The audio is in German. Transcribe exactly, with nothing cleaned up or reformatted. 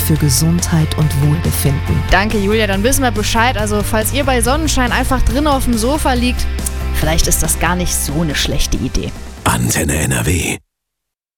für Gesundheit und Wohlbefinden. Danke, Julia, dann wissen wir Bescheid. Also, falls ihr bei Sonnenschein einfach drin auf dem Sofa liegt, vielleicht ist das gar nicht so eine schlechte Idee. Antenne N R W.